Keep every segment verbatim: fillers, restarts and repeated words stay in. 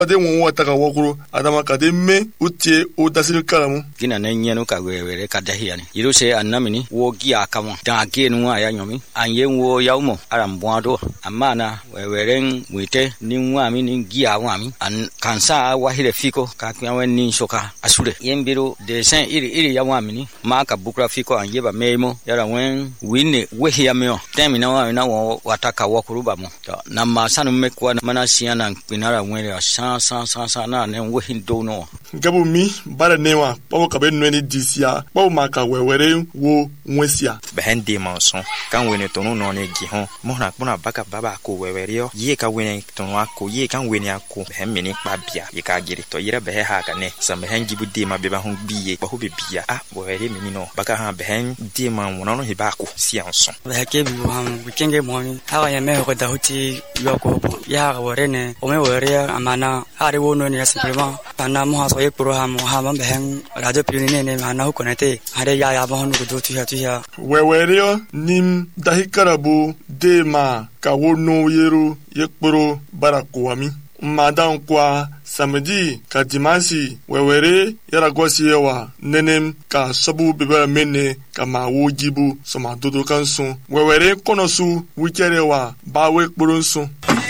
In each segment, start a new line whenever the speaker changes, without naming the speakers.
ade won wata ka wokuru adama ka de me utie o dasil kalamu
kina na nyenu ka wewere ka dahiani yiru se annamini wo gi akamo da genu aya nyomi anye wo yawmo arambwado amana weweren mwite ni nwami ni gi awami an kansa wa hire fiko ka kyawen ni shoka asure yembiru de sen iri iri yawami ni ma ka bukra fiko anye ba memo yara wen wini wehi ya meo temi na wa na wo wataka wokuru ba mo na ma sanu mekwa mana siana pinara wele sa sa sa sa na ne wehi do no
gabu mi bara newa bawo ka be nweni disia bawo maka wewere wo nwesia
behende manson kan wene tonu no ne gi ho mo na kpona baka baba ko wewere yo ye ka wene tonu ako ye kan wene ako behemini kpa bia ye ka giri to yira behe ha ka ne sa behen gibu de ma be ba ho biye ba ho be bia ah wewere mini no baka ha behen de ma wono no he ba ko si anson
ba ke bi wa wikenge mo ni ha ya me ko da huti yo ko ya wore ne o me wore amana ha re wono ne simplement ana mo ha so ye pro ha mo ha ma behen radio pionine ne ana ho konete ha re ya ya ba ho no do tu ya tu ya
wewere nim dahikarabu de ma ka wono yero yekporo barakowami madan kwa samedi ka dimansi wewere yara gosi yawa nenem ka sabu bebe mene ka ma wojibu soma dodo kansu wewere konosu wikere wa bawe kporonsu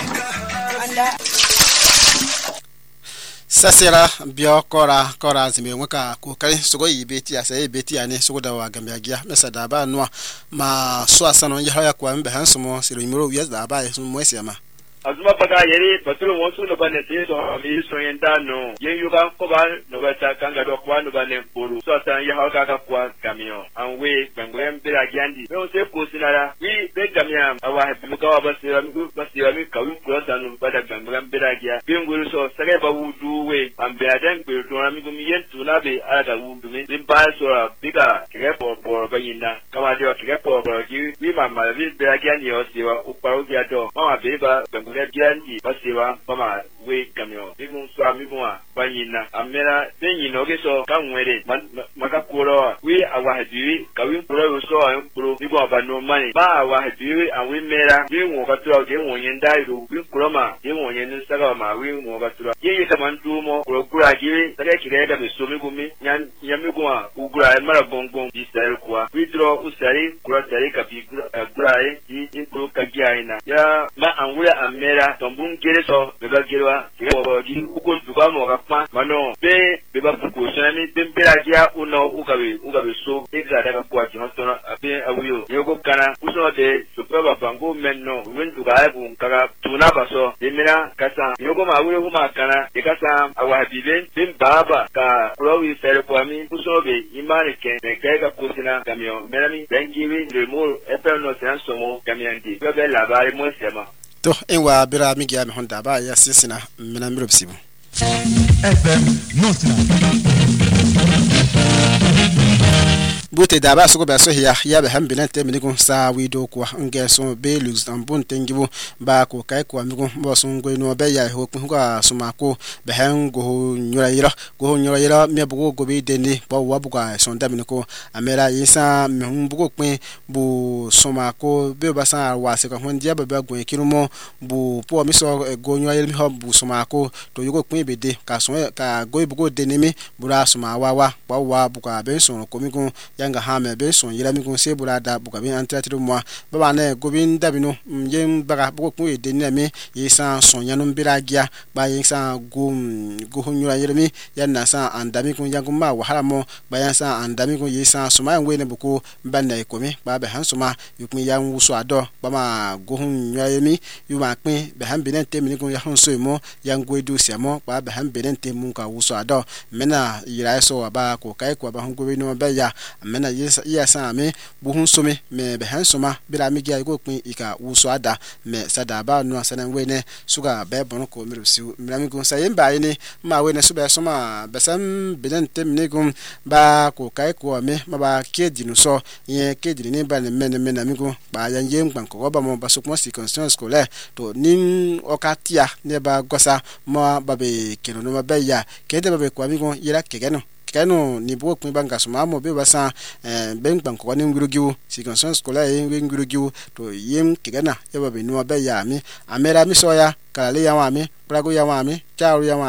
sasera bio kora kora zime nweka ko kai sugo yibeti asa yibeti ane sugo da wa gambia gia mesa da ba no ma so asano ya ya kwa mbe hansumo siro imiro wias da ba yesu mwesiama
azuma baga yeri patulu wonsu no bane teso ami so yenda no yen yuga ko ba no bata kanga do kwa no bane polu so san ya haka ka kwa kamio anwe bangwem bela giandi no se ko sinara wi be kamia awa he muka wa basira mi basira mi kawin ko sanu bada bangwem bela gia binguru so sare ba wudu we ambe adan be to na mi gumi yen tuna be ada wudu mi limpa so biga kire po po bayina kama dio kire po po gi wi mama bi bela giandi o siwa uparo gi ado mama be ba le giandi basiwa mama we kamio bigun so amibwa banyina amera benyino geso kanwere makakuro we awa hadiwi kawin pro so an pro bigwa bano mani ba awa hadiwi awi mera we wo katura ge wonyen dairu we kroma ge wonyen saga ma we wo katura ye kamantu mo pro kura gi sare kireda be so migumi nyan nyamigwa ugura mara bongbong disel kwa we dro usari kura sare kapi kura e in pro kagiaina ya ma anwura amera tombun gereso bega gerwa ge di ukon duba mo kapma mano be be ba ko shani bembera gia uno ugabe ugabe so exa daga kwa ji hontona abe awiyo yego kana uso de super bango menno wendu ga abu nkaga tuna baso demina kasa yego ma awiyo huma kana e kasa awabibe bim baba ka prowi sere kwa mi uso be imani ken ne kega kusina kamio menami bengiwi remol epel no senso mo kamiandi be la bare mo sema
to enwa bira mi gia mi honda ba ya sisina mina miro bisibu
F M Notna
bute da ba sugo ba so hiya ya be hambina te minigun sa wido kwa ngeso be lux ambon tengibu ba ko kai kwa migun bo so ngwe no be ya ho kun kwa suma ko be han go nyura yira go nyura yira me bugo go be deni bo wa buga so nda miniko amera yisa me hum bugo pin bu suma ko be ba sa wa se ko hon dia ba ba gun kirumo bu po mi so go nyura yira mi ho bu suma ko to yugo pin be de ka so ka go bugo deni mi bura suma wa wa ba wa buga be so ko migun yanga hame be son yira mi kun se burada buka bi antratiro mo baba na gobin dabino yem baga buko ku de ni mi yisa son yanum biragia ba yisa gum go hunyura yira mi yanna sa andami kun yangu ma wahala mo ba yansa andami kun yisa suma ngwe ne buko banna ko mi ba be hansuma yukun yan wuso ado ba ma go hunyura yemi yuma pin be han binente mi kun ya hunso mo yangu edu siamo ba be han binente mun ka wuso ado mena yira so ba ko kai ko ba hun go bi no ba ya mena yesa yesa me buhun some me be hansoma bira mi gia go pin ika wuso ada me sada ba no asana we ne suga be bon ko mi rusi mi mi gun sayen ba ni ma we ne suba soma besam binente mi gun ba ko kai ko me ma ba kedi no so yen kedi ni ba ne me me na mi gun ba yan yem gban ko ba mo ba so ko circonstance scolaire to nin okatia ne ba gosa mo ba be keno no ba be ya kede ba be ko mi gun yira kegeno kanu ni bo kun banga suma mo be basa eh ben ban ko ni ngurugiu circonstance scolaire yen ngurugiu to yem kigana yaba be no ba ya mi amera mi soya kala le ya wa mi prago ya wa mi charu ya wa